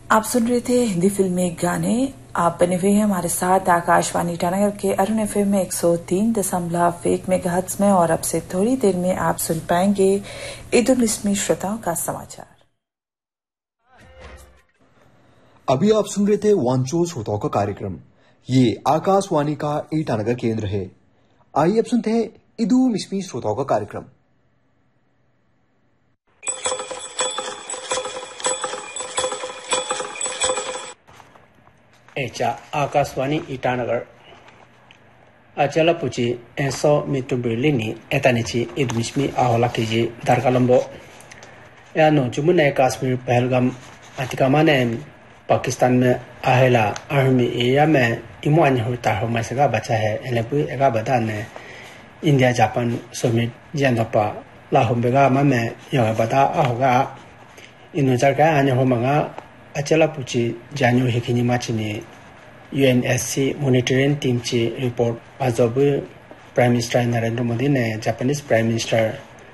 आप सुन रहे थे हिंदी फिल्मी गाने। आप बने हुए हैं हमारे साथ आकाशवाणी ईटानगर के अरुण एफएम में 103.1 मेगाहर्ट्ज में और अब से थोड़ी देर में आप सुन पाएंगे ईद उल इस्मी श्रोताओं का समाचार। अभी आप सुन रहे थे वांचो श्रोताओं का कार्यक्रम। ये आकाशवाणी का ईटानगर केंद्र है। आइए अब सुनते हैं ईद उल इस्मी श्रोताओं का कार्यक्रम। एचा आकाशवाणी ईटानगर अचला पुची एसो मितु बिरलिनी एतानिची इदमिस्मी ahola कीजी दरकालंबो या नो जुमुने कश्मीर पहलगाम अतिकामाने पाकिस्तान में आहेला आर्मी एरिया में इमुआन होता हो मैसगा बचा है एलेपु एगा बदा ने इंडिया जापान समिट जेनपा लाहुंबेगा में यह बदा ahoga इनुजार का आने हो मंगा अचला पुची जान्यू हिकिनी माचिनी UNSC monitoring team ची report आजोबु prime minister Narendra Modi ने जापानीज प्राइम मिनिस्टर